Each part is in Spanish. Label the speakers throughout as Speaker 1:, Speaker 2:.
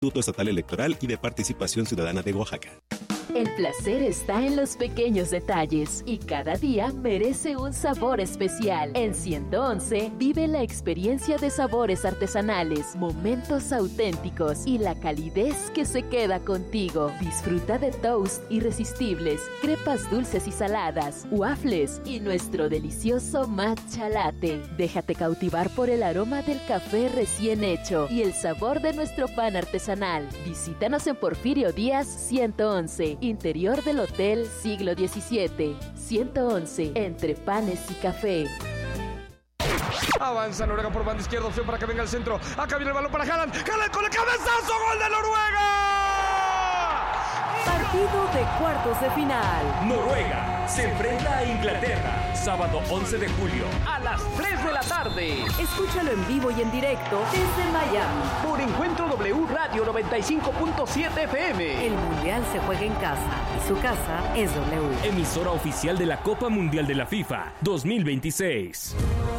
Speaker 1: Instituto Estatal Electoral y de Participación Ciudadana de Oaxaca.
Speaker 2: El placer está en los pequeños detalles y cada día merece un sabor especial. En 111 vive la experiencia de sabores artesanales, momentos auténticos y la calidez que se queda contigo. Disfruta de toast irresistibles, crepas dulces y saladas, waffles y nuestro delicioso matcha latte. Déjate cautivar por el aroma del café recién hecho y el sabor de nuestro pan artesanal. Visítanos en Porfirio Díaz 111. Interior del Hotel Siglo XVII, 111, entre panes y café.
Speaker 3: Avanza Noruega por banda izquierda, opción para que venga al centro. Acá viene el balón para Haaland. Haaland con el cabezazo, gol de Noruega.
Speaker 4: Partido de cuartos de final.
Speaker 5: Noruega se enfrenta a Inglaterra, sábado 11 de julio
Speaker 4: a las 3 de la tarde. Escúchalo en vivo y en directo desde Miami por Encuentro W Radio 95.7 FM. El Mundial se juega en casa y su casa es W.
Speaker 5: Emisora oficial de la Copa Mundial de la FIFA 2026.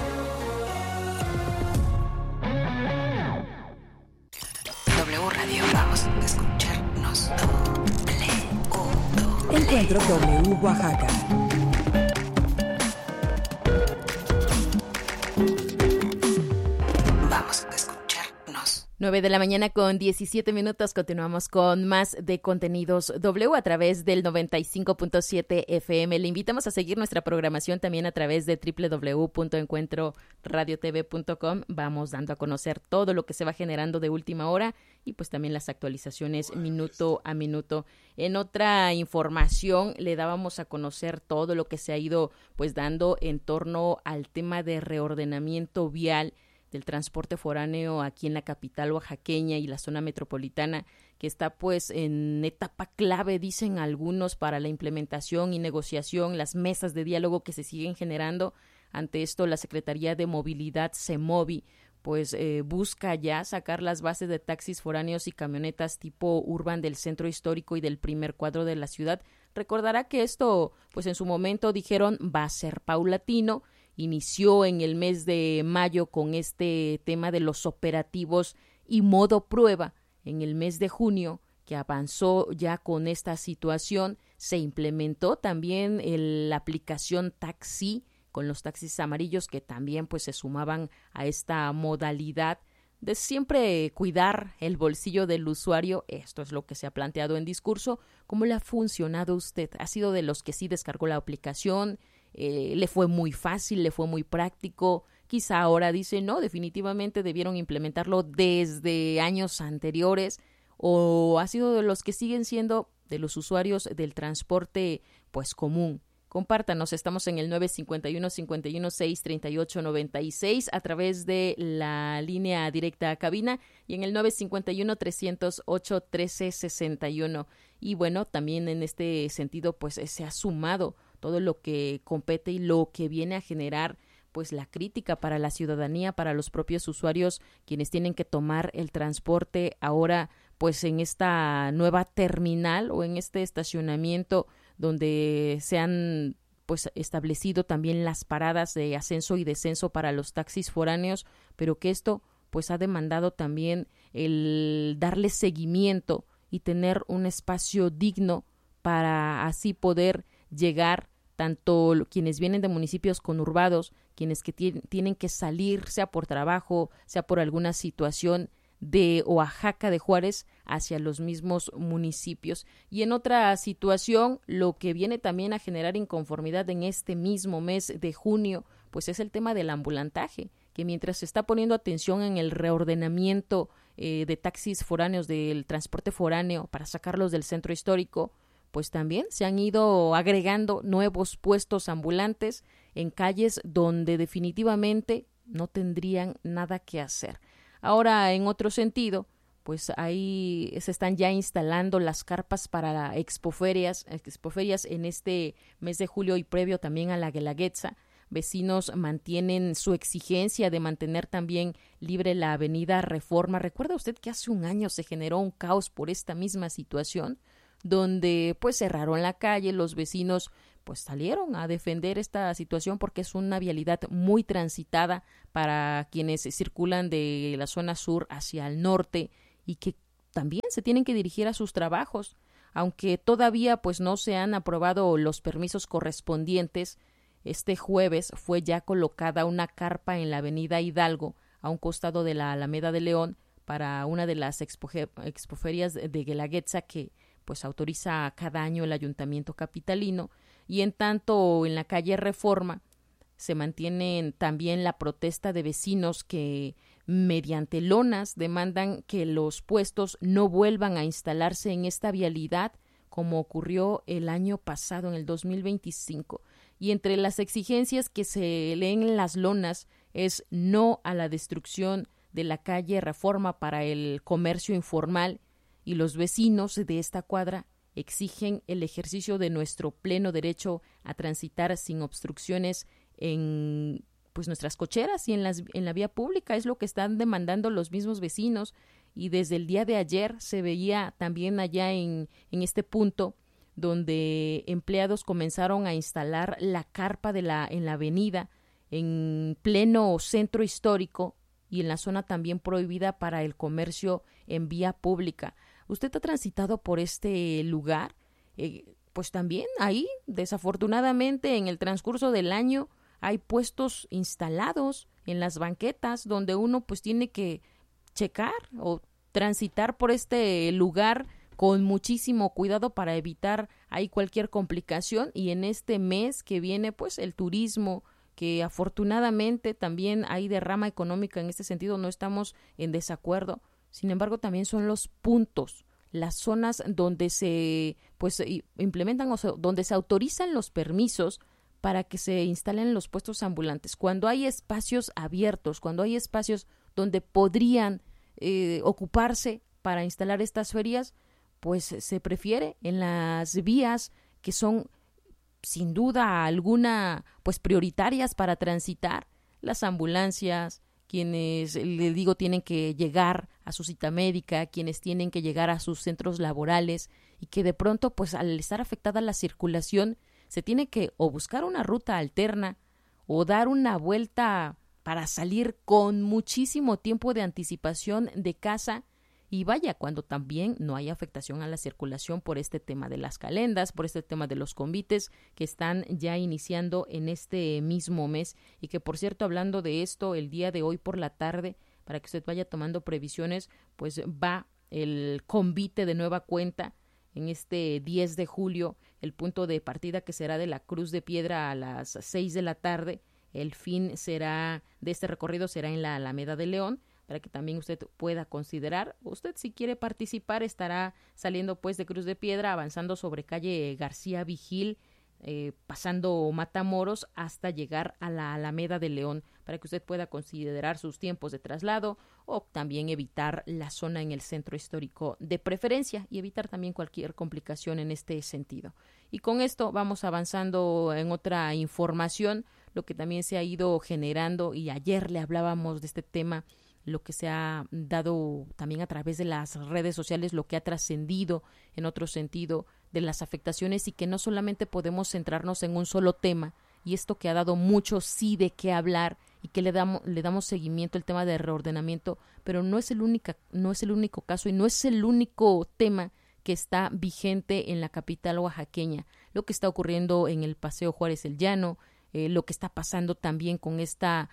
Speaker 6: W Radio, vamos a escucharnos.
Speaker 7: Encuentro W Oaxaca.
Speaker 6: Vamos a escucharnos.
Speaker 2: 9 de la mañana con 17 minutos. Continuamos con más de Contenidos W a través del 95.7 FM. Le invitamos a seguir nuestra programación también a través de www.encuentroradiotv.com. Vamos dando a conocer todo lo que se va generando de última hora y pues también las actualizaciones minuto a minuto. En otra información le dábamos a conocer todo lo que se ha ido pues dando en torno al tema de reordenamiento vial del transporte foráneo aquí en la capital oaxaqueña y la zona metropolitana, que está pues en etapa clave, dicen algunos, para la implementación y negociación, las mesas de diálogo que se siguen generando. Ante esto, la Secretaría de Movilidad, CEMOVI, pues busca ya sacar las bases de taxis foráneos y camionetas tipo urban del centro histórico y del primer cuadro de la ciudad. Recordará que esto, pues en su momento dijeron, va a ser paulatino. Inició en el mes de mayo con este tema de los operativos y modo prueba. En el mes de junio, que avanzó ya con esta situación, se implementó también la aplicación taxi con los taxis amarillos que también pues se sumaban a esta modalidad de siempre cuidar el bolsillo del usuario. Esto es lo que se ha planteado en discurso. ¿Cómo le ha funcionado a usted? ¿Ha sido de los que sí descargó la aplicación? ¿Le fue muy fácil? ¿Le fue muy práctico? Quizá ahora dice, no, definitivamente debieron implementarlo desde años anteriores. ¿O ha sido de los que siguen siendo de los usuarios del transporte pues común? Compártanos, estamos en el 951-51-638-96 a través de la línea directa a cabina y en el 951-308-1361. Y bueno, también en este sentido pues se ha sumado todo lo que compete y lo que viene a generar pues la crítica para la ciudadanía, para los propios usuarios, quienes tienen que tomar el transporte ahora pues en esta nueva terminal o en este estacionamiento donde se han pues establecido también las paradas de ascenso y descenso para los taxis foráneos, pero que esto pues ha demandado también el darle seguimiento y tener un espacio digno para así poder llegar tanto quienes vienen de municipios conurbados, quienes que tienen que salir, sea por trabajo, sea por alguna situación de Oaxaca, de Juárez, hacia los mismos municipios. Y en otra situación, lo que viene también a generar inconformidad en este mismo mes de junio, pues es el tema del ambulantaje, que mientras se está poniendo atención en el reordenamiento de taxis foráneos, del transporte foráneo, para sacarlos del centro histórico, pues también se han ido agregando nuevos puestos ambulantes en calles donde definitivamente no tendrían nada que hacer. Ahora, en otro sentido, pues ahí se están ya instalando las carpas para expoferias en este mes de julio y previo también a la Guelaguetza. Vecinos mantienen su exigencia de mantener también libre la avenida Reforma. ¿Recuerda usted que hace un año se generó un caos por esta misma situación? Donde pues cerraron la calle, los vecinos pues salieron a defender esta situación porque es una vialidad muy transitada para quienes circulan de la zona sur hacia el norte y que también se tienen que dirigir a sus trabajos. Aunque todavía pues no se han aprobado los permisos correspondientes, este jueves fue ya colocada una carpa en la avenida Hidalgo, a un costado de la Alameda de León, para una de las expoferias de Guelaguetza que pues autoriza cada año el Ayuntamiento capitalino. Y en tanto en la calle Reforma se mantiene también la protesta de vecinos que mediante lonas demandan que los puestos no vuelvan a instalarse en esta vialidad como ocurrió el año pasado, en el 2025. Y entre las exigencias que se leen en las lonas es no a la destrucción de la calle Reforma para el comercio informal, y los vecinos de esta cuadra exigen el ejercicio de nuestro pleno derecho a transitar sin obstrucciones en pues nuestras cocheras y en la vía pública. Es lo que están demandando los mismos vecinos, y desde el día de ayer se veía también allá en este punto donde empleados comenzaron a instalar la carpa en la avenida en pleno centro histórico y en la zona también prohibida para el comercio en vía pública. ¿Usted ha transitado por este lugar? Pues también ahí, desafortunadamente, en el transcurso del año hay puestos instalados en las banquetas donde uno pues tiene que checar o transitar por este lugar con muchísimo cuidado para evitar ahí cualquier complicación. Y en este mes que viene pues el turismo, que afortunadamente también hay derrama económica en este sentido, no estamos en desacuerdo. Sin embargo, también son los puntos, las zonas donde se pues implementan o sea, donde se autorizan los permisos para que se instalen los puestos ambulantes. Cuando hay espacios abiertos, cuando hay espacios donde podrían ocuparse para instalar estas ferias, pues se prefiere en las vías que son sin duda alguna pues prioritarias para transitar, las ambulancias, quienes, le digo, tienen que llegar a su cita médica, quienes tienen que llegar a sus centros laborales, y que de pronto pues al estar afectada la circulación se tiene que o buscar una ruta alterna o dar una vuelta para salir con muchísimo tiempo de anticipación de casa. Y vaya, cuando también no hay afectación a la circulación por este tema de las calendas, por este tema de los convites que están ya iniciando en este mismo mes. Y que, por cierto, hablando de esto, el día de hoy por la tarde, para que usted vaya tomando previsiones, pues va el convite de nueva cuenta en este 10 de julio, el punto de partida que será de la Cruz de Piedra a las 6 de la tarde. El fin será de este recorrido será en la Alameda de León, para que también usted pueda considerar. Usted, si quiere participar, estará saliendo pues de Cruz de Piedra, avanzando sobre calle García Vigil, pasando Matamoros hasta llegar a la Alameda de León, para que usted pueda considerar sus tiempos de traslado o también evitar la zona en el centro histórico de preferencia y evitar también cualquier complicación en este sentido. Y con esto vamos avanzando en otra información, lo que también se ha ido generando, y ayer le hablábamos de este tema, lo que se ha dado también a través de las redes sociales, lo que ha trascendido en otro sentido de las afectaciones, y que no solamente podemos centrarnos en un solo tema, y esto que ha dado mucho sí de qué hablar y que le damos seguimiento al tema de reordenamiento, pero no es el único caso y no es el único tema que está vigente en la capital oaxaqueña. Lo que está ocurriendo en el Paseo Juárez el Llano, lo que está pasando también con esta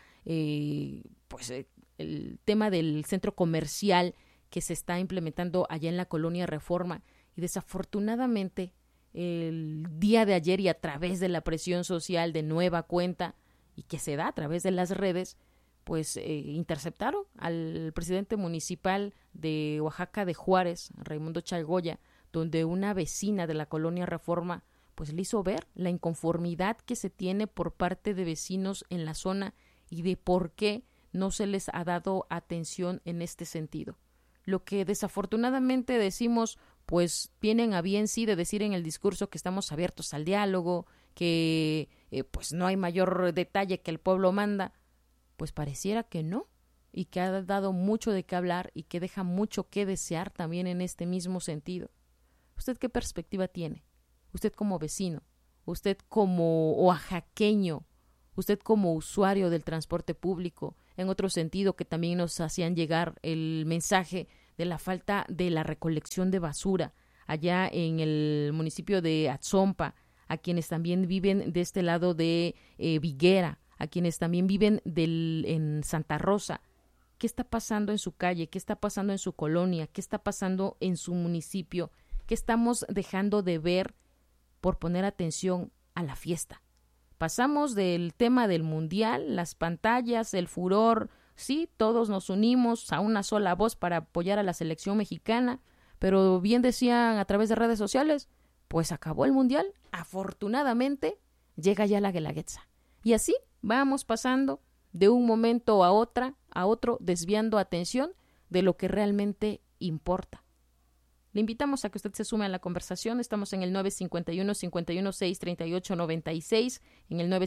Speaker 2: el tema del centro comercial que se está implementando allá en la colonia Reforma. Y desafortunadamente el día de ayer, y a través de la presión social de nueva cuenta y que se da a través de las redes, pues interceptaron al presidente municipal de Oaxaca de Juárez, Raimundo Chagoya, donde una vecina de la colonia Reforma pues le hizo ver la inconformidad que se tiene por parte de vecinos en la zona y de por qué no se les ha dado atención en este sentido. Lo que desafortunadamente decimos, pues tienen a bien sí de decir en el discurso que estamos abiertos al diálogo, que pues no hay mayor detalle que el pueblo manda, pues pareciera que no, y que ha dado mucho de qué hablar y que deja mucho que desear también en este mismo sentido. ¿Usted qué perspectiva tiene? Usted como vecino, usted como oaxaqueño, usted como usuario del transporte público, en otro sentido que también nos hacían llegar el mensaje de la falta de la recolección de basura allá en el municipio de Atzompa, a quienes también viven de este lado de Viguera, a quienes también viven en Santa Rosa. ¿Qué está pasando en su calle? ¿Qué está pasando en su colonia? ¿Qué está pasando en su municipio? ¿Qué estamos dejando de ver por poner atención a la fiesta? Pasamos del tema del mundial, las pantallas, el furor, sí, todos nos unimos a una sola voz para apoyar a la selección mexicana, pero bien decían a través de redes sociales, pues acabó el mundial, afortunadamente llega ya la Guelaguetza. Y así vamos pasando de un momento a otro, desviando atención de lo que realmente importa. Le invitamos a que usted se sume a la conversación. Estamos en el 951-516-3896, en el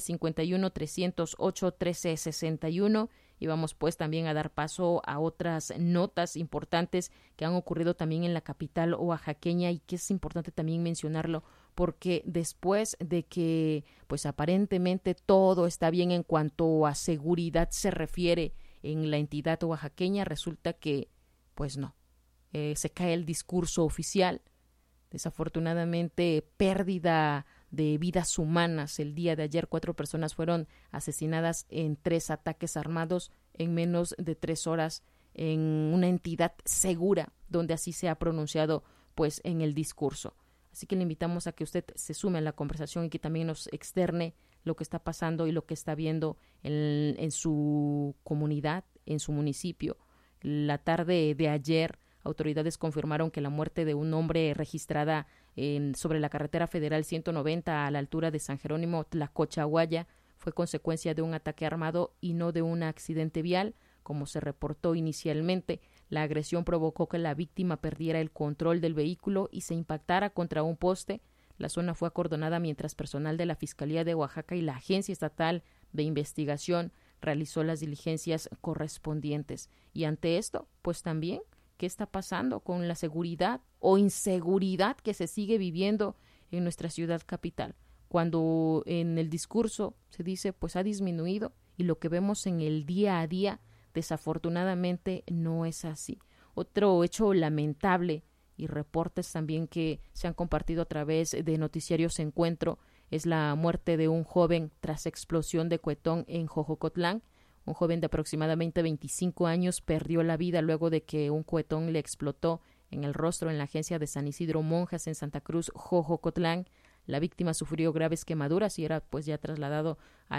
Speaker 2: 951-308-1361 y vamos pues también a dar paso a otras notas importantes que han ocurrido también en la capital oaxaqueña y que es importante también mencionarlo porque después de que pues aparentemente todo está bien en cuanto a seguridad se refiere en la entidad oaxaqueña, resulta que pues no. Se cae el discurso oficial, desafortunadamente pérdida de vidas humanas. El día de ayer 4 personas fueron asesinadas en 3 ataques armados en menos de 3 horas en una entidad segura, donde así se ha pronunciado pues en el discurso. Así que le invitamos a que usted se sume a la conversación y que también nos externe lo que está pasando y lo que está viendo en su comunidad, en su municipio. La tarde de ayer, autoridades confirmaron que la muerte de un hombre registrada sobre la carretera federal 190 a la altura de San Jerónimo Tlacochahuaya fue consecuencia de un ataque armado y no de un accidente vial, como se reportó inicialmente. La agresión provocó que la víctima perdiera el control del vehículo y se impactara contra un poste. La zona fue acordonada mientras personal de la Fiscalía de Oaxaca y la Agencia Estatal de Investigación realizó las diligencias correspondientes. Y ante esto, pues también, ¿qué está pasando con la seguridad o inseguridad que se sigue viviendo en nuestra ciudad capital? Cuando en el discurso se dice, pues ha disminuido y lo que vemos en el día a día, desafortunadamente no es así. Otro hecho lamentable y reportes también que se han compartido a través de Noticiarios Encuentro es la muerte de un joven tras explosión de cuetón en Jojocotlán. Un joven de aproximadamente 25 años perdió la vida luego de que un cuetón le explotó en el rostro en la agencia de San Isidro Monjas en Santa Cruz, Jojocotlán. La víctima sufrió graves quemaduras y era pues ya trasladado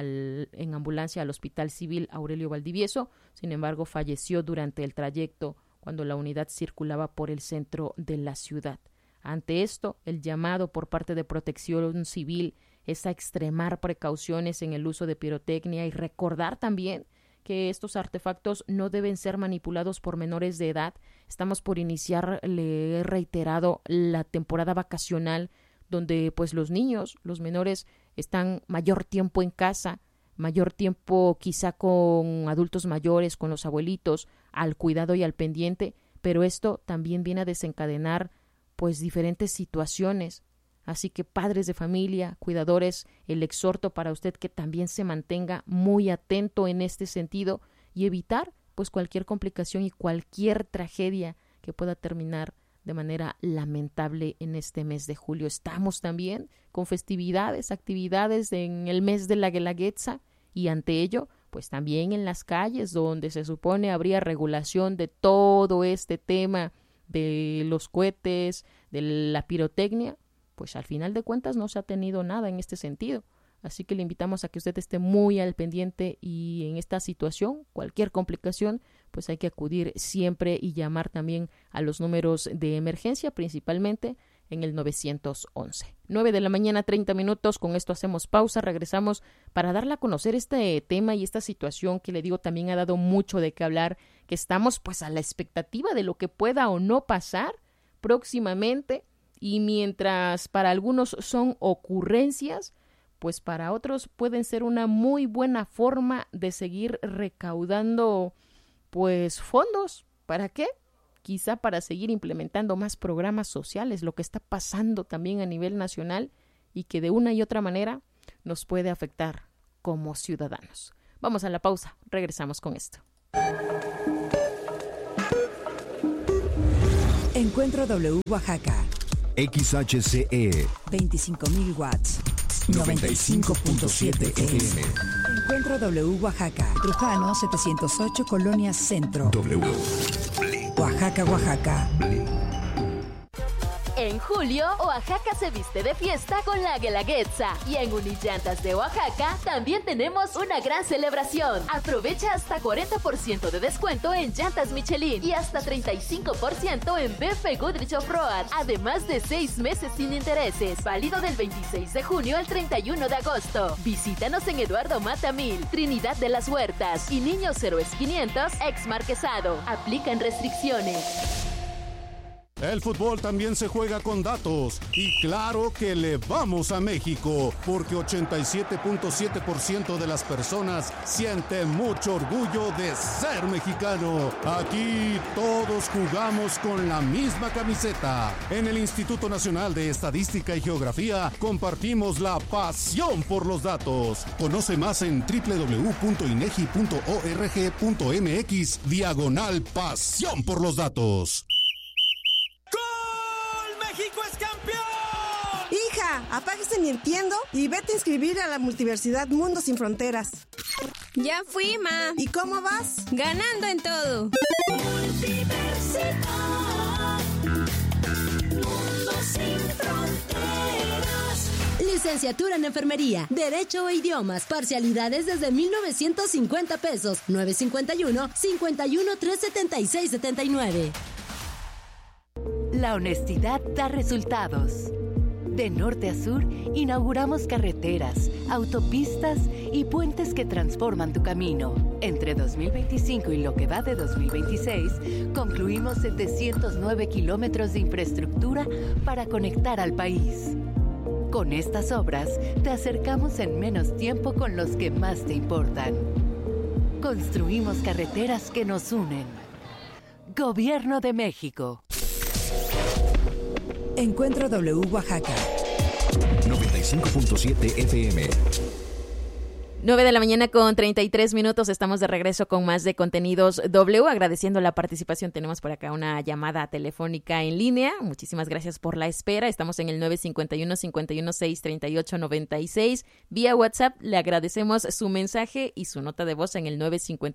Speaker 2: en ambulancia al Hospital Civil Aurelio Valdivieso. Sin embargo, falleció durante el trayecto cuando la unidad circulaba por el centro de la ciudad. Ante esto, el llamado por parte de Protección Civil es a extremar precauciones en el uso de pirotecnia y recordar también que estos artefactos no deben ser manipulados por menores de edad. Estamos por iniciar, le he reiterado, la temporada vacacional donde pues los niños, los menores están mayor tiempo en casa, mayor tiempo quizá con adultos mayores, con los abuelitos, al cuidado y al pendiente, pero esto también viene a desencadenar pues diferentes situaciones. Así que padres de familia, cuidadores, el exhorto para usted que también se mantenga muy atento en este sentido y evitar pues cualquier complicación y cualquier tragedia que pueda terminar de manera lamentable en este mes de julio. Estamos también con festividades, actividades en el mes de la Guelaguetza y ante ello pues también en las calles donde se supone habría regulación de todo este tema de los cohetes, de la pirotecnia, pues al final de cuentas no se ha tenido nada en este sentido. Así que le invitamos a que usted esté muy al pendiente y en esta situación, cualquier complicación, pues hay que acudir siempre y llamar también a los números de emergencia, principalmente en el 911. 9:30 a.m, con esto hacemos pausa, regresamos para darle a conocer este tema y esta situación que le digo también ha dado mucho de qué hablar, que estamos pues a la expectativa de lo que pueda o no pasar próximamente y mientras para algunos son ocurrencias, pues para otros pueden ser una muy buena forma de seguir recaudando pues fondos. ¿Para qué? Quizá para seguir implementando más programas sociales, lo que está pasando también a nivel nacional y que de una y otra manera nos puede afectar como ciudadanos. Vamos a la pausa, regresamos con esto.
Speaker 7: Encuentro W Oaxaca.
Speaker 8: XHCE
Speaker 7: 25.000 watts. 95.7 FM. Encuentro W Oaxaca. Trujano 708 Colonia Centro.
Speaker 8: W.
Speaker 7: Oaxaca, Oaxaca.
Speaker 9: En julio, Oaxaca se viste de fiesta con la Guelaguetza. Y en Unillantas de Oaxaca también tenemos una gran celebración. Aprovecha hasta 40% de descuento en llantas Michelin y hasta 35% en BF Goodrich Off-Road. Además de 6 meses sin intereses. Válido del 26 de junio al 31 de agosto. Visítanos en Eduardo Mata 1000, Trinidad de las Huertas y Niños Héroes 500, ex Marquesado. Aplican restricciones.
Speaker 10: El fútbol también se juega con datos y claro que le vamos a México porque 87.7% de las personas sienten mucho orgullo de ser mexicano. Aquí todos jugamos con la misma camiseta. En el Instituto Nacional de Estadística y Geografía compartimos la pasión por los datos. Conoce más en www.inegi.org.mx/pasión por los datos.
Speaker 11: ¡México es campeón! Hija, apáguese Nintendo y vete a inscribir a la Multiversidad Mundo Sin Fronteras.
Speaker 12: Ya fui, ma.
Speaker 11: ¿Y cómo vas?
Speaker 12: Ganando en todo.
Speaker 13: Multiversidad Mundo Sin Fronteras.
Speaker 14: Licenciatura en Enfermería, Derecho e Idiomas, parcialidades desde 1,950 pesos, 951-51-376-79.
Speaker 4: La honestidad da resultados. De norte a sur, inauguramos carreteras, autopistas y puentes que transforman tu camino. Entre 2025 y lo que va de 2026, concluimos 709 kilómetros de infraestructura para conectar al país. Con estas obras, te acercamos en menos tiempo con los que más te importan. Construimos carreteras que nos unen. Gobierno de México.
Speaker 7: Encuentro W Oaxaca.
Speaker 8: 95.7 FM.
Speaker 2: 9 de la mañana con 33 minutos. Estamos de regreso con más de Contenidos W. Agradeciendo la participación. Tenemos por acá una llamada telefónica en línea. Muchísimas gracias por la espera. Estamos en el 951-516-3896. Vía WhatsApp le agradecemos su mensaje y su nota de voz en el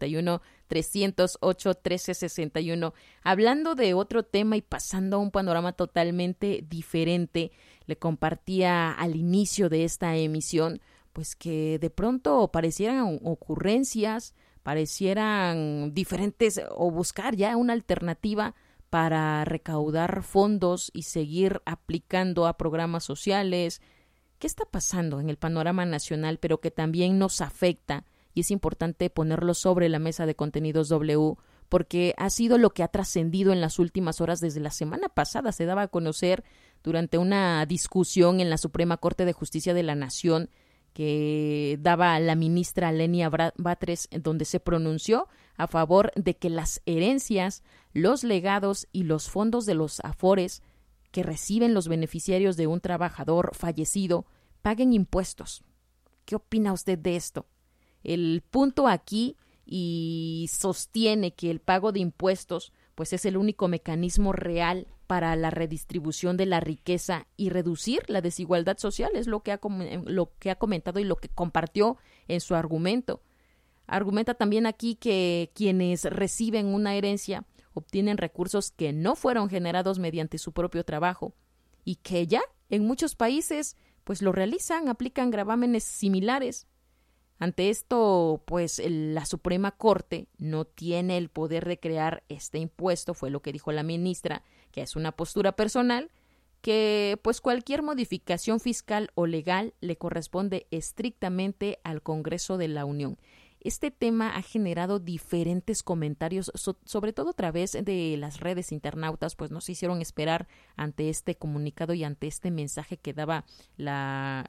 Speaker 2: 951-308-1361. Hablando de otro tema y pasando a un panorama totalmente diferente, le compartía al inicio de esta emisión pues que de pronto parecieran ocurrencias, parecieran diferentes o buscar ya una alternativa para recaudar fondos y seguir aplicando a programas sociales. ¿Qué está pasando en el panorama nacional, pero que también nos afecta? Y es importante ponerlo sobre la mesa de Contenidos W, porque ha sido lo que ha trascendido en las últimas horas. Desde la semana pasada se daba a conocer durante una discusión en la Suprema Corte de Justicia de la Nación que daba la ministra Lenia Batres, donde se pronunció a favor de que las herencias, los legados y los fondos de los afores que reciben los beneficiarios de un trabajador fallecido paguen impuestos. ¿Qué opina usted de esto? El punto aquí, y sostiene que el pago de impuestos pues es el único mecanismo real para la redistribución de la riqueza y reducir la desigualdad social, es lo que ha comentado y lo que compartió en su argumento. Argumenta también aquí que quienes reciben una herencia obtienen recursos que no fueron generados mediante su propio trabajo y que ya en muchos países pues lo realizan, aplican gravámenes similares. Ante esto, pues la Suprema Corte no tiene el poder de crear este impuesto, fue lo que dijo la ministra, que es una postura personal, que pues cualquier modificación fiscal o legal le corresponde estrictamente al Congreso de la Unión. Este tema ha generado diferentes comentarios, sobre todo a través de las redes. Internautas, pues nos hicieron esperar ante este comunicado y ante este mensaje que daba la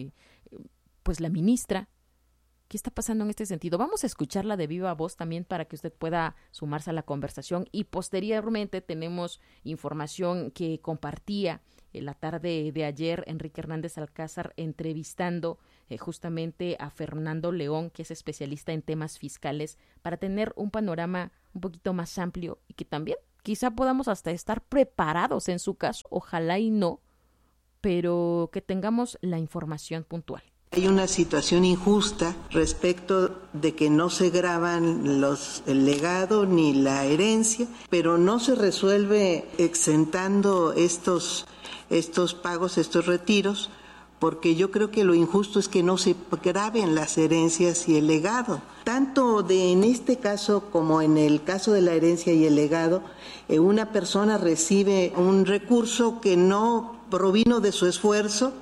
Speaker 2: ministra. ¿Qué está pasando en este sentido? Vamos a escucharla de viva voz también para que usted pueda sumarse a la conversación, y posteriormente tenemos información que compartía en la tarde de ayer Enrique Hernández Alcázar entrevistando justamente a Fernando León, que es especialista en temas fiscales, para tener un panorama un poquito más amplio y que también quizá podamos hasta estar preparados en su caso, ojalá y no, pero que tengamos la información puntual.
Speaker 15: Hay una situación injusta respecto de que no se graban el legado ni la herencia, pero no se resuelve exentando estos pagos, estos retiros, porque yo creo que lo injusto es que no se graben las herencias y el legado. Tanto en este caso como en el caso de la herencia y el legado, una persona recibe un recurso que no provino de su esfuerzo,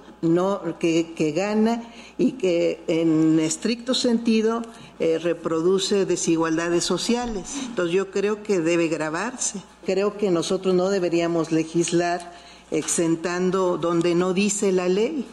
Speaker 15: que gana y que en estricto sentido reproduce desigualdades sociales. Entonces yo creo que debe gravarse. Creo que nosotros no deberíamos legislar exentando donde no dice la ley.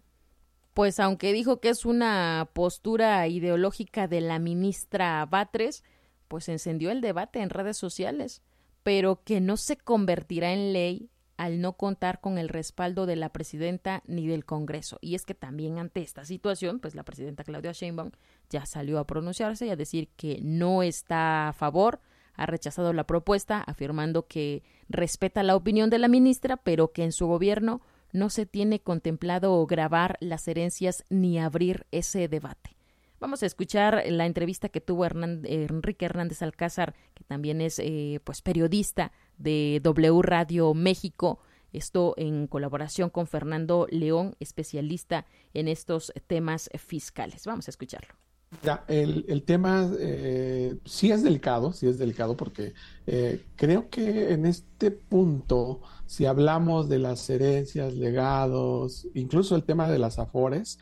Speaker 2: Pues aunque dijo que es una postura ideológica de la ministra Batres, pues encendió el debate en redes sociales, pero que no se convertirá en ley al no contar con el respaldo de la presidenta ni del Congreso. Y es que también ante esta situación, pues la presidenta Claudia Sheinbaum ya salió a pronunciarse y a decir que no está a favor, ha rechazado la propuesta, afirmando que respeta la opinión de la ministra, pero que en su gobierno no se tiene contemplado gravar las herencias ni abrir ese debate. Vamos a escuchar la entrevista que tuvo Enrique Hernández Alcázar, que también es pues periodista de W Radio México, esto en colaboración con Fernando León, especialista en estos temas fiscales. Vamos a escucharlo.
Speaker 16: Ya, el tema sí es delicado porque creo que en este punto, si hablamos de las herencias, legados, incluso el tema de las afores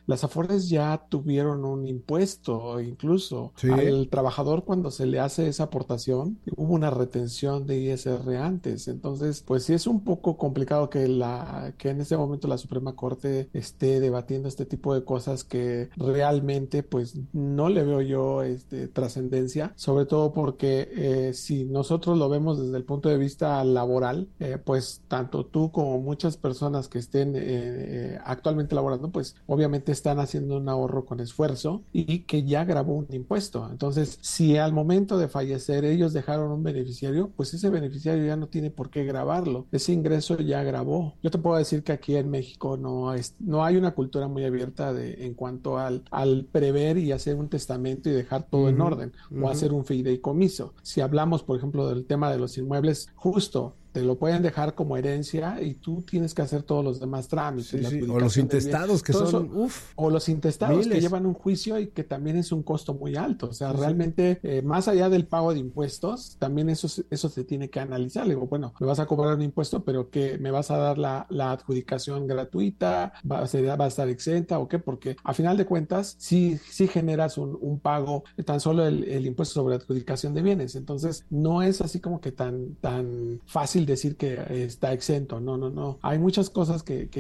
Speaker 16: ya tuvieron un impuesto, incluso al trabajador cuando se le hace esa aportación, hubo una retención de ISR antes. Entonces, pues sí es un poco complicado que en este momento la Suprema Corte esté debatiendo este tipo de cosas que realmente pues no le veo yo trascendencia, sobre todo porque si nosotros lo vemos desde el punto de vista laboral, pues tanto tú como muchas personas que estén actualmente laborando, pues obviamente están haciendo un ahorro con esfuerzo y que ya grabó un impuesto. Entonces, si al momento de fallecer ellos dejaron un beneficiario, pues ese beneficiario ya no tiene por qué grabarlo. Ese ingreso ya grabó. Yo te puedo decir que aquí en México no hay una cultura muy abierta en cuanto al prever y hacer un testamento y dejar todo en orden, o hacer un fideicomiso. Si hablamos, por ejemplo, del tema de los inmuebles, justo te lo pueden dejar como herencia y tú tienes que hacer todos los demás trámites.
Speaker 17: O los intestados que son,
Speaker 16: o los intestados que llevan un juicio y que también es un costo muy alto. O sea, realmente, más allá del pago de impuestos, también eso se tiene que analizar. Le digo, bueno, me vas a cobrar un impuesto, pero que me vas a dar la adjudicación gratuita, va a estar exenta o qué, porque a final de cuentas, sí generas un pago, tan solo el impuesto sobre adjudicación de bienes. Entonces, no es así como que tan fácil decir que está exento. No. Hay muchas cosas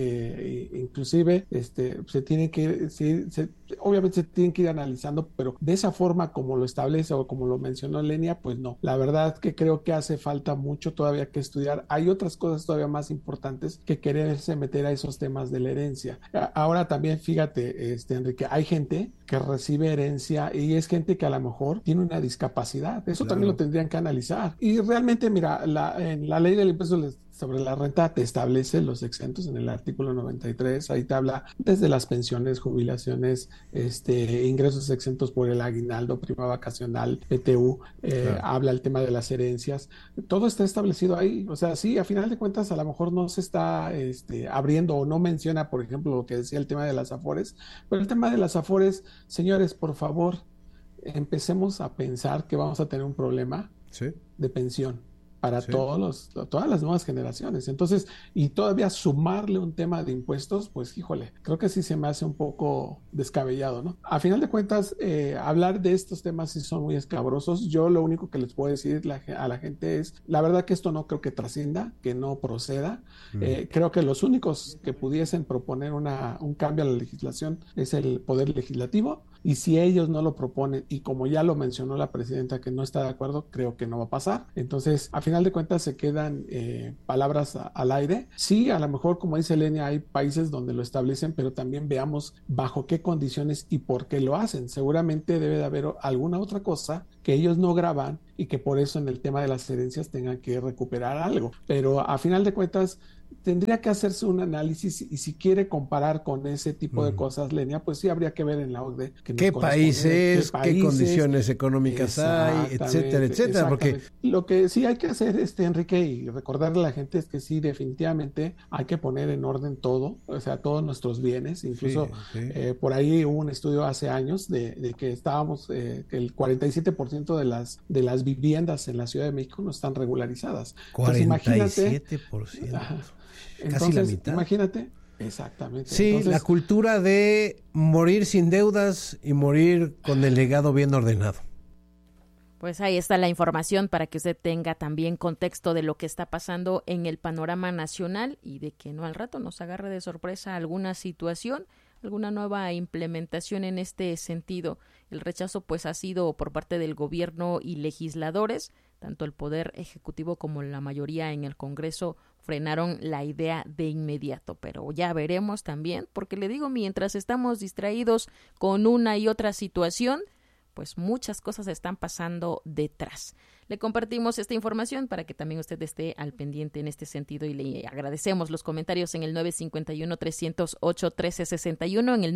Speaker 16: que inclusive se tienen que obviamente se tienen que ir analizando, pero de esa forma como lo establece o como lo mencionó Lenia, pues no. La verdad que creo que hace falta mucho todavía que estudiar. Hay otras cosas todavía más importantes que quererse meter a esos temas de la herencia. Ahora también fíjate, Enrique, hay gente que recibe herencia y es gente que a lo mejor tiene una discapacidad. Eso también lo tendrían que analizar. Y realmente, mira, en la ley del impuesto sobre la renta te establece los exentos en el artículo 93, ahí te habla desde las pensiones, jubilaciones, ingresos exentos por el aguinaldo, prima vacacional, PTU, habla el tema de las herencias, todo está establecido ahí. O sea, sí, a final de cuentas a lo mejor no se está abriendo o no menciona, por ejemplo, lo que decía el tema de las afores, pero el tema de las afores, señores, por favor, empecemos a pensar que vamos a tener un problema de pensión para todas las nuevas generaciones. Entonces, y todavía sumarle un tema de impuestos, pues híjole, creo que sí se me hace un poco descabellado, ¿no? A final de cuentas, hablar de estos temas sí son muy escabrosos. Yo lo único que les puedo decir a la gente es, la verdad que esto no creo que trascienda, que no proceda. Creo que los únicos que pudiesen proponer un cambio a la legislación es el Poder Legislativo, Y si ellos no lo proponen, y como ya lo mencionó la presidenta que no está de acuerdo, creo que no va a pasar. Entonces, a final de cuentas se quedan palabras al aire. Sí, a lo mejor, como dice Lenia, hay países donde lo establecen, pero también veamos bajo qué condiciones y por qué lo hacen. Seguramente debe de haber alguna otra cosa que ellos no graban y que por eso en el tema de las herencias tengan que recuperar algo. Pero a final de cuentas tendría que hacerse un análisis, y si quiere comparar con ese tipo de cosas, Lenia, pues sí habría que ver en la OCDE
Speaker 17: qué países, qué condiciones económicas hay, etcétera, etcétera. Porque
Speaker 16: lo que sí hay que hacer, Enrique, y recordarle a la gente, es que sí, definitivamente hay que poner en orden todo, o sea, todos nuestros bienes. Incluso por ahí hubo un estudio hace años de que estábamos, que el 47% de las viviendas en la Ciudad de México no están regularizadas.
Speaker 17: 47%.
Speaker 16: Entonces,
Speaker 17: casi la mitad.
Speaker 16: Imagínate. Exactamente.
Speaker 17: Sí, entonces, la cultura de morir sin deudas y morir con el legado bien ordenado.
Speaker 2: Pues ahí está la información para que usted tenga también contexto de lo que está pasando en el panorama nacional y de que no al rato nos agarre de sorpresa alguna situación, alguna nueva implementación en este sentido. El rechazo pues ha sido por parte del gobierno y legisladores, tanto el Poder Ejecutivo como la mayoría en el Congreso frenaron la idea de inmediato, pero ya veremos también, porque le digo, mientras estamos distraídos con una y otra situación, pues muchas cosas están pasando detrás. Le compartimos esta información para que también usted esté al pendiente en este sentido y le agradecemos los comentarios en el 951-308-1361, en el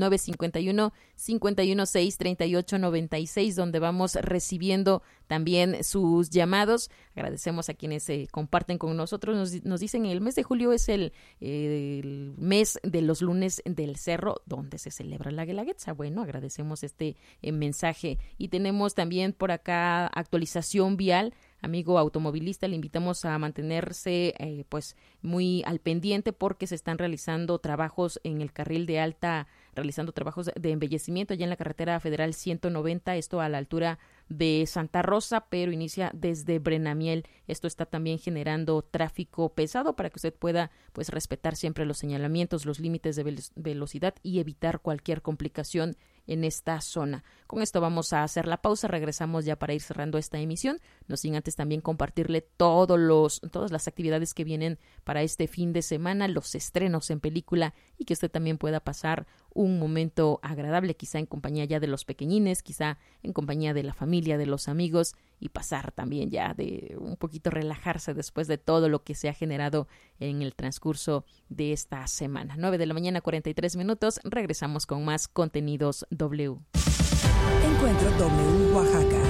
Speaker 2: 951-516-3896, donde vamos recibiendo también sus llamados. Agradecemos a quienes comparten con nosotros. Nos dicen que el mes de julio es el mes de los lunes del cerro, donde se celebra la Guelaguetza. Bueno, agradecemos este mensaje. Y tenemos también por acá actualización vial. Amigo automovilista, le invitamos a mantenerse pues muy al pendiente, porque se están realizando trabajos en el carril de alta, realizando trabajos de embellecimiento allá en la carretera federal 190, esto a la altura de Santa Rosa, pero inicia desde Brenamiel. Esto está también generando tráfico pesado para que usted pueda pues respetar siempre los señalamientos, los límites de velocidad y evitar cualquier complicación en esta zona. Con esto vamos a hacer la pausa, regresamos ya para ir cerrando esta emisión, no sin antes también compartirle todas las actividades que vienen para este fin de semana, los estrenos en película, y que usted también pueda pasar un momento agradable, quizá en compañía ya de los pequeñines, quizá en compañía de la familia, de los amigos, y pasar también ya de un poquito relajarse después de todo lo que se ha generado en el transcurso de esta semana. 9:43 a.m, regresamos con más contenidos W.
Speaker 7: Encuentro W Oaxaca.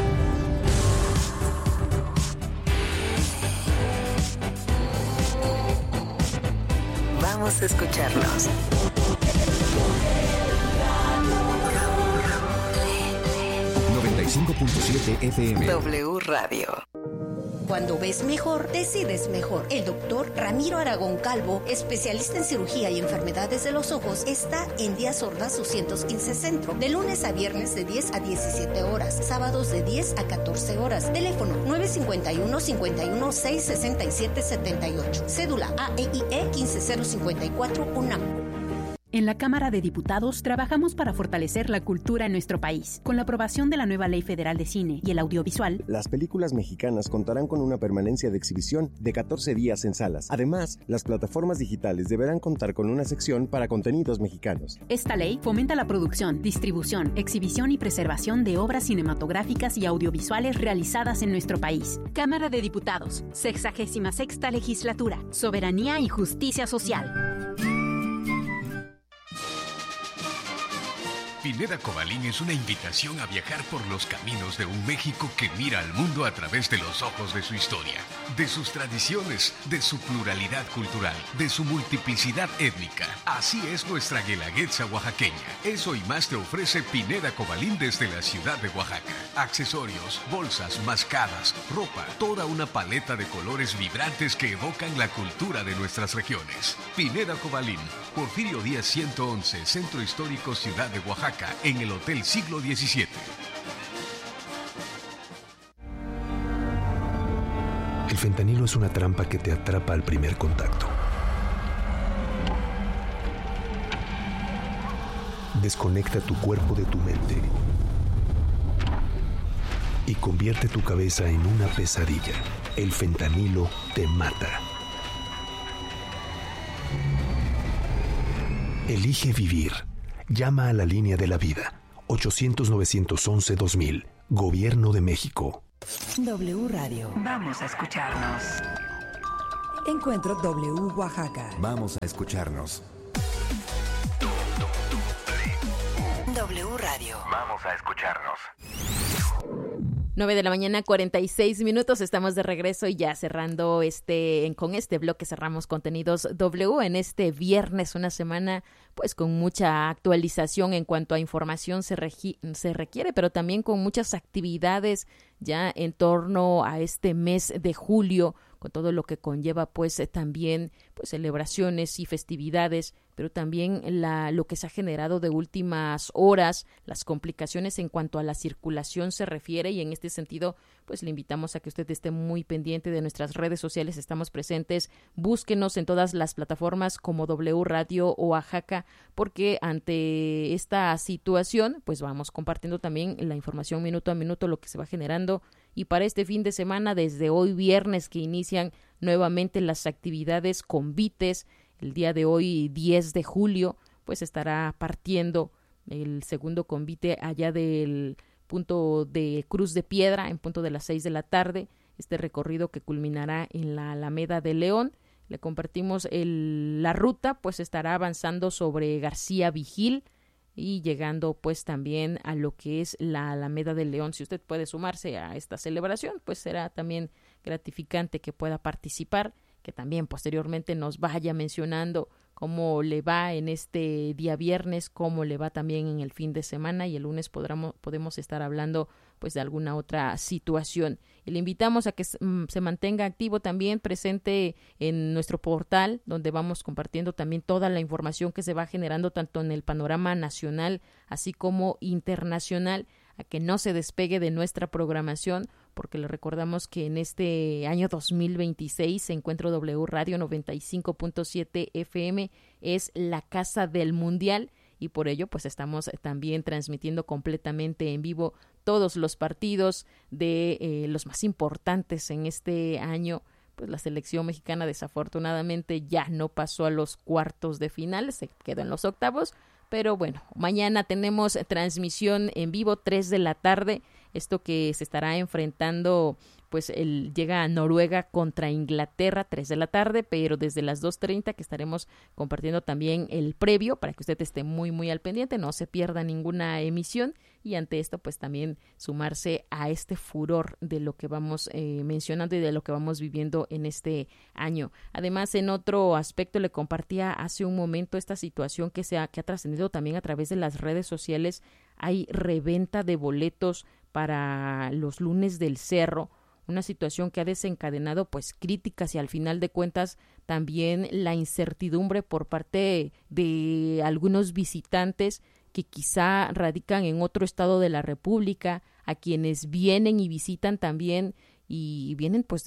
Speaker 6: Vamos a escucharnos.
Speaker 8: FM.
Speaker 6: W Radio.
Speaker 18: Cuando ves mejor, decides mejor. El doctor Ramiro Aragón Calvo, especialista en cirugía y enfermedades de los ojos, está en Díaz Ordaz 215 Centro, de lunes a viernes de 10 a 17 horas, sábados de 10 a 14 horas. Teléfono 951-51-667-78. Cédula AEIE 15054 UNAM.
Speaker 19: En la Cámara de Diputados trabajamos para fortalecer la cultura en nuestro país. Con la aprobación de la nueva Ley Federal de Cine y el Audiovisual,
Speaker 20: las películas mexicanas contarán con una permanencia de exhibición de 14 días en salas. Además, las plataformas digitales deberán contar con una sección para contenidos mexicanos.
Speaker 19: Esta ley fomenta la producción, distribución, exhibición y preservación de obras cinematográficas y audiovisuales realizadas en nuestro país. Cámara de Diputados, 66ª Legislatura, Soberanía y Justicia Social.
Speaker 21: Pineda Cobalín es una invitación a viajar por los caminos de un México que mira al mundo a través de los ojos de su historia, de sus tradiciones, de su pluralidad cultural, de su multiplicidad étnica. Así es nuestra Guelaguetza oaxaqueña. Eso y más te ofrece Pineda Cobalín desde la ciudad de Oaxaca. Accesorios, bolsas, mascadas, ropa, toda una paleta de colores vibrantes que evocan la cultura de nuestras regiones. Pineda Cobalín, Porfirio Díaz 111, Centro Histórico Ciudad de Oaxaca, en el Hotel Siglo XVII.
Speaker 8: El fentanilo es una trampa que te atrapa al primer contacto. Desconecta tu cuerpo de tu mente y convierte tu cabeza en una pesadilla. El fentanilo te mata. Elige vivir. Llama a la línea de la vida. 800-911-2000. Gobierno de México.
Speaker 7: W Radio.
Speaker 6: Vamos a escucharnos.
Speaker 7: Encuentro W Oaxaca.
Speaker 1: Vamos a escucharnos.
Speaker 6: W Radio.
Speaker 1: Vamos a escucharnos.
Speaker 2: 9:46 a.m. Estamos de regreso y ya cerrando con este bloque cerramos contenidos W en este viernes, una semana pues con mucha actualización en cuanto a información se requiere, pero también con muchas actividades ya en torno a este mes de julio, con todo lo que conlleva pues también pues celebraciones y festividades, pero también lo que se ha generado de últimas horas, las complicaciones en cuanto a la circulación se refiere, y en este sentido pues le invitamos a que usted esté muy pendiente de nuestras redes sociales. Estamos presentes, búsquenos en todas las plataformas como W Radio Oaxaca, porque ante esta situación pues vamos compartiendo también la información minuto a minuto, lo que se va generando. Y para este fin de semana, desde hoy viernes que inician nuevamente las actividades convites, el día de hoy 10 de julio pues estará partiendo el segundo convite allá del punto de Cruz de Piedra en punto de las 6 de la tarde, este recorrido que culminará en la Alameda de León. Le compartimos la ruta, pues estará avanzando sobre García Vigil y llegando pues también a lo que es la Alameda de León. Si usted puede sumarse a esta celebración, pues será también gratificante que pueda participar, que también posteriormente nos vaya mencionando cómo le va en este día viernes, cómo le va también en el fin de semana, y el lunes podemos estar hablando pues de alguna otra situación. Y le invitamos a que se mantenga activo también, presente en nuestro portal, donde vamos compartiendo también toda la información que se va generando tanto en el panorama nacional así como internacional, a que no se despegue de nuestra programación, porque le recordamos que en este año 2026 Encuentro W Radio 95.7 FM es la casa del Mundial, y por ello pues estamos también transmitiendo completamente en vivo todos los partidos de los más importantes en este año. Pues la selección mexicana desafortunadamente ya no pasó a los cuartos de final, se quedó en los octavos, pero bueno, mañana tenemos transmisión en vivo 3 de la tarde, esto que se estará enfrentando, pues llega a Noruega contra Inglaterra 3 de la tarde, pero desde las 2:30 que estaremos compartiendo también el previo para que usted esté muy muy al pendiente, no se pierda ninguna emisión, y ante esto pues también sumarse a este furor de lo que vamos mencionando y de lo que vamos viviendo en este año. Además, en otro aspecto le compartía hace un momento esta situación que ha trascendido también a través de las redes sociales. Hay reventa de boletos para los lunes del Cerro, una situación que ha desencadenado pues críticas y al final de cuentas también la incertidumbre por parte de algunos visitantes que quizá radican en otro estado de la República, a quienes vienen y visitan también y vienen pues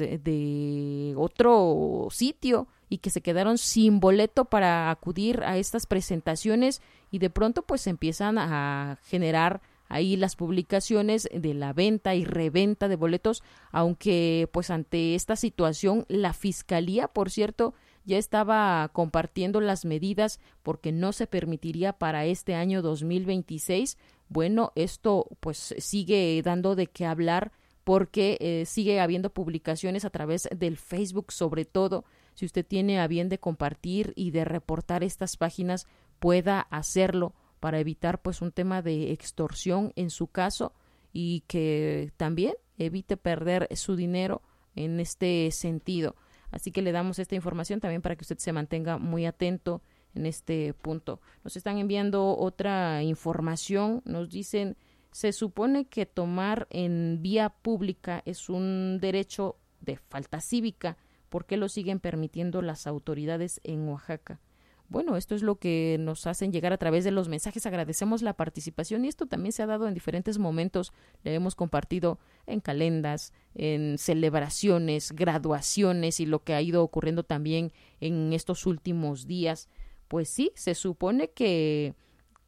Speaker 2: de otro sitio y que se quedaron sin boleto para acudir a estas presentaciones, y de pronto pues empiezan a generar ahí las publicaciones de la venta y reventa de boletos, aunque pues ante esta situación la Fiscalía, por cierto, ya estaba compartiendo las medidas porque no se permitiría para este año 2026. Bueno, esto pues sigue dando de qué hablar porque sigue habiendo publicaciones a través del Facebook, sobre todo. Si usted tiene a bien de compartir y de reportar estas páginas, pueda hacerlo para evitar pues un tema de extorsión en su caso, y que también evite perder su dinero en este sentido. Así que le damos esta información también para que usted se mantenga muy atento en este punto. Nos están enviando otra información, nos dicen, se supone que tomar en vía pública es un derecho de falta cívica, ¿por qué lo siguen permitiendo las autoridades en Oaxaca? Bueno, esto es lo que nos hacen llegar a través de los mensajes. Agradecemos la participación y esto también se ha dado en diferentes momentos. Le hemos compartido en calendas, en celebraciones, graduaciones y lo que ha ido ocurriendo también en estos últimos días. Pues sí, se supone que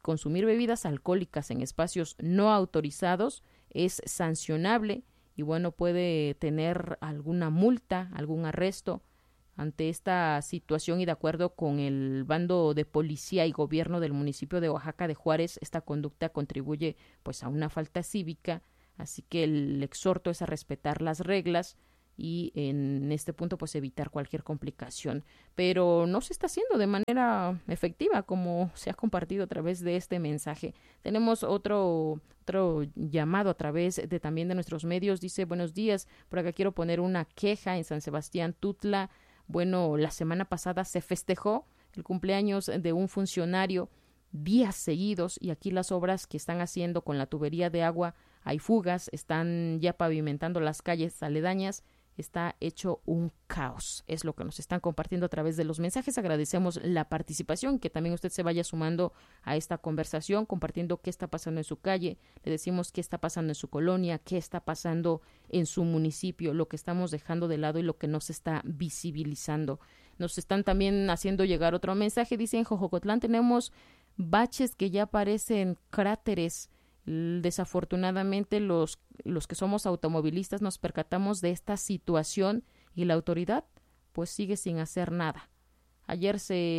Speaker 2: consumir bebidas alcohólicas en espacios no autorizados es sancionable y bueno, puede tener alguna multa, algún arresto. Ante esta situación y de acuerdo con el bando de policía y gobierno del municipio de Oaxaca de Juárez, esta conducta contribuye pues a una falta cívica, así que el exhorto es a respetar las reglas y en este punto pues evitar cualquier complicación, pero no se está haciendo de manera efectiva como se ha compartido a través de este mensaje. Tenemos otro llamado a través de también de nuestros medios. Dice: buenos días, por acá quiero poner una queja en San Sebastián Tutla. Bueno, la semana pasada se festejó el cumpleaños de un funcionario días seguidos y aquí las obras que están haciendo con la tubería de agua, hay fugas, están ya pavimentando las calles aledañas. Está hecho un caos, es lo que nos están compartiendo a través de los mensajes. Agradecemos la participación, que también usted se vaya sumando a esta conversación, compartiendo qué está pasando en su calle. Le decimos qué está pasando en su colonia, qué está pasando en su municipio, lo que estamos dejando de lado y lo que no se está visibilizando. Nos están también haciendo llegar otro mensaje. Dice: en Jojocotlán tenemos baches que ya parecen cráteres. Desafortunadamente los que somos automovilistas nos percatamos de esta situación y la autoridad pues sigue sin hacer nada. Ayer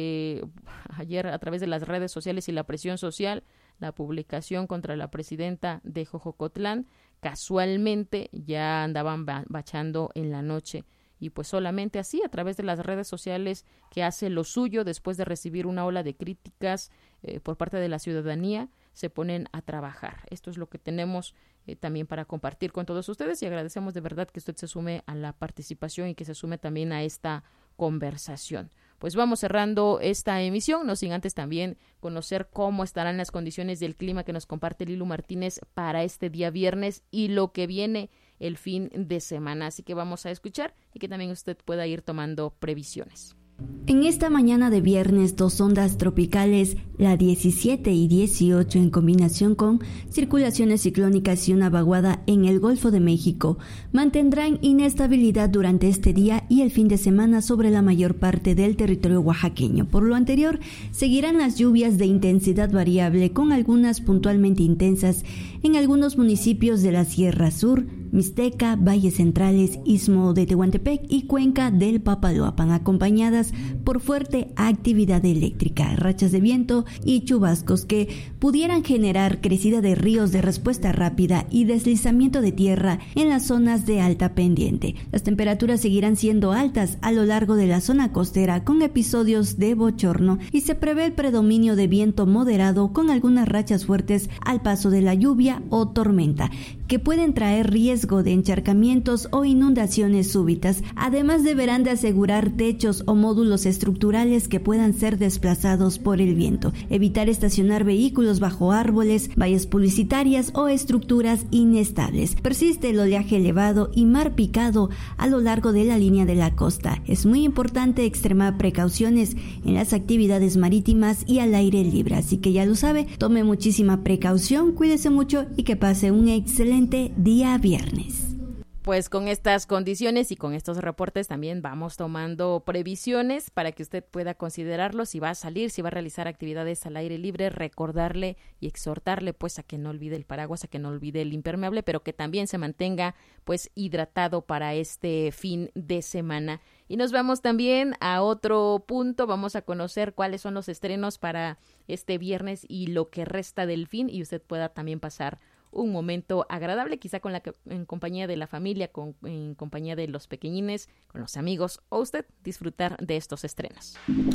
Speaker 2: a través de las redes sociales y la presión social, la publicación contra la presidenta de Jojocotlán, casualmente ya andaban bachando en la noche. Y pues solamente así, a través de las redes sociales, que hace lo suyo después de recibir una ola de críticas por parte de la ciudadanía, se ponen a trabajar. Esto es lo que tenemos también para compartir con todos ustedes y agradecemos de verdad que usted se sume a la participación y que se sume también a esta conversación. Pues vamos cerrando esta emisión, no sin antes también conocer cómo estarán las condiciones del clima que nos comparte Lilu Martínez para este día viernes y lo que viene el fin de semana. Así que vamos a escuchar y que también usted pueda ir tomando previsiones.
Speaker 3: En esta mañana de viernes, dos ondas tropicales, la 17 y 18, en combinación con circulaciones ciclónicas y una vaguada en el Golfo de México, mantendrán inestabilidad durante este día y el fin de semana sobre la mayor parte del territorio oaxaqueño. Por lo anterior, seguirán las lluvias de intensidad variable, con algunas puntualmente intensas en algunos municipios de la Sierra Sur, Mixteca, Valles Centrales, Istmo de Tehuantepec y Cuenca del Papaloapan, acompañadas por fuerte actividad eléctrica, rachas de viento y chubascos que pudieran generar crecida de ríos de respuesta rápida y deslizamiento de tierra en las zonas de alta pendiente. Las temperaturas seguirán siendo altas a lo largo de la zona costera, con episodios de bochorno, y se prevé el predominio de viento moderado con algunas rachas fuertes al paso de la lluvia o tormenta, que pueden traer riesgo de encharcamientos o inundaciones súbitas. Además, deberán de asegurar techos o módulos estructurales que puedan ser desplazados por el viento. Evitar estacionar vehículos bajo árboles, vallas publicitarias o estructuras inestables. Persiste el oleaje elevado y mar picado a lo largo de la línea de la costa. Es muy importante extremar precauciones en las actividades marítimas y al aire libre. Así que ya lo sabe, tome muchísima precaución, cuídese mucho y que pase un excelente día viernes.
Speaker 2: Pues con estas condiciones y con estos reportes también vamos tomando previsiones para que usted pueda considerarlo si va a salir, si va a realizar actividades al aire libre, recordarle y exhortarle pues a que no olvide el paraguas, a que no olvide el impermeable, pero que también se mantenga pues hidratado para este fin de semana. Y nos vamos también a otro punto, vamos a conocer cuáles son los estrenos para este viernes y lo que resta del fin, y usted pueda también pasar un momento agradable, quizá en compañía de la familia, en compañía de los pequeñines, con los amigos, o usted disfrutar de estos estrenos.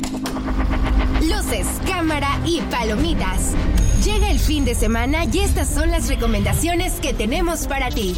Speaker 22: Luces, cámara y palomitas. Llega el fin de semana y estas son las recomendaciones que tenemos para ti.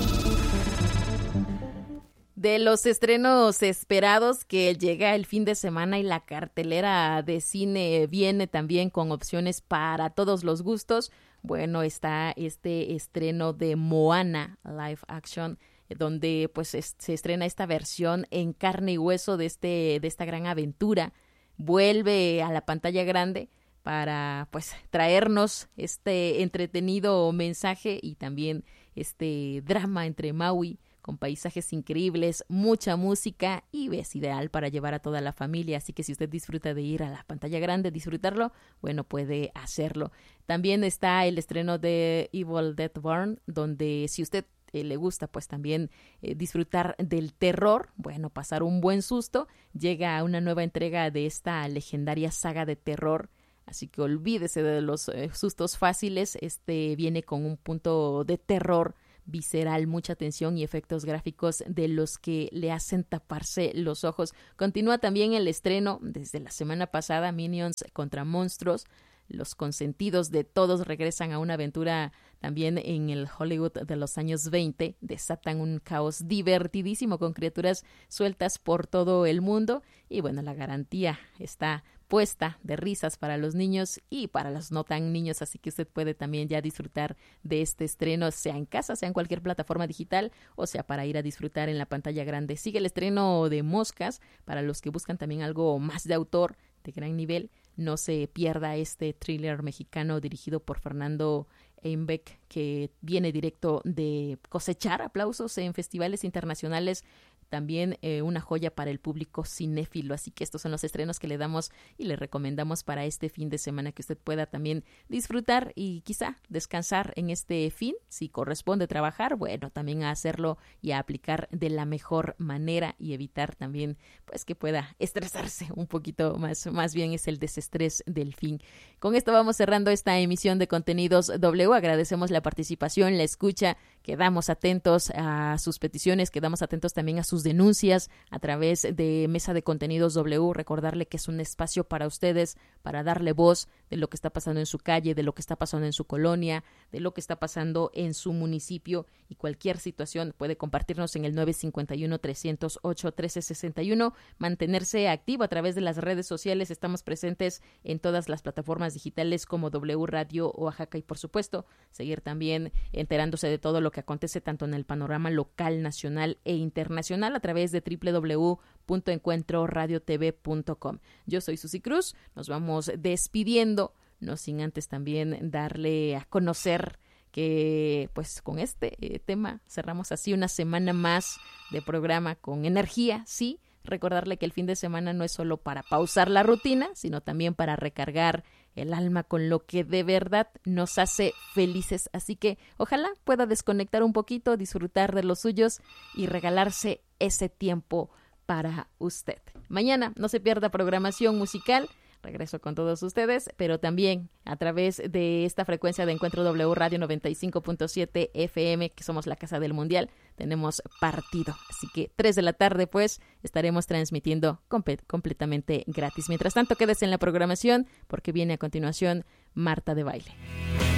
Speaker 2: De los estrenos esperados que llega el fin de semana, y la cartelera de cine viene también con opciones para todos los gustos. Bueno, está este estreno de Moana live action, donde pues se estrena esta versión en carne y hueso de esta gran aventura. Vuelve a la pantalla grande para pues traernos este entretenido mensaje y también este drama entre Maui con paisajes increíbles, mucha música y es ideal para llevar a toda la familia. Así que si usted disfruta de ir a la pantalla grande, disfrutarlo, bueno, puede hacerlo. También está el estreno de Evil Dead Born, donde si usted le gusta pues también disfrutar del terror, bueno, pasar un buen susto, llega a una nueva entrega de esta legendaria saga de terror. Así que olvídese de los sustos fáciles. Viene con un punto de terror visceral, mucha tensión y efectos gráficos de los que le hacen taparse los ojos. Continúa también el estreno desde la semana pasada, Minions contra monstruos. Los consentidos de todos regresan a una aventura también en el Hollywood de los años 20. Desatan un caos divertidísimo con criaturas sueltas por todo el mundo. Y bueno, la garantía está puesta de risas para los niños y para los no tan niños, así que usted puede también ya disfrutar de este estreno, sea en casa, sea en cualquier plataforma digital, o sea para ir a disfrutar en la pantalla grande. Sigue el estreno de Moscas, para los que buscan también algo más de autor, de gran nivel. No se pierda este thriller mexicano dirigido por Fernando Einbeck, que viene directo de cosechar aplausos en festivales internacionales. También una joya para el público cinéfilo. Así que estos son los estrenos que le damos y le recomendamos para este fin de semana, que usted pueda también disfrutar y quizá descansar en este fin. Si corresponde trabajar, bueno, también a hacerlo y a aplicar de la mejor manera y evitar también pues que pueda estresarse un poquito más. Más bien es el desestrés del fin. Con esto vamos cerrando esta emisión de Contenidos W. Agradecemos la participación, la escucha. Quedamos atentos a sus peticiones, quedamos atentos también a sus denuncias a través de Mesa de Contenidos W. Recordarle que es un espacio para ustedes, para darle voz de lo que está pasando en su calle, de lo que está pasando en su colonia, de lo que está pasando en su municipio, y cualquier situación puede compartirnos en el 951-308-1361, mantenerse activo a través de las redes sociales. Estamos presentes en todas las plataformas digitales como W Radio Oaxaca y por supuesto seguir también enterándose de todo lo que acontece tanto en el panorama local, nacional e internacional a través de www.encuentroradiotv.com. Yo soy Susi Cruz, nos vamos despidiendo, no sin antes también darle a conocer que pues con este tema cerramos así una semana más de programa con energía, sí. Recordarle que el fin de semana no es solo para pausar la rutina, sino también para recargar el alma con lo que de verdad nos hace felices. Así que ojalá pueda desconectar un poquito, disfrutar de los suyos y regalarse ese tiempo para usted. Mañana no se pierda programación musical. Regreso con todos ustedes, pero también a través de esta frecuencia de Encuentro W Radio 95.7 FM, que somos la Casa del Mundial, tenemos partido. Así que 3 de la tarde, pues, estaremos transmitiendo completamente gratis. Mientras tanto, quédese en la programación porque viene a continuación Marta de Baile.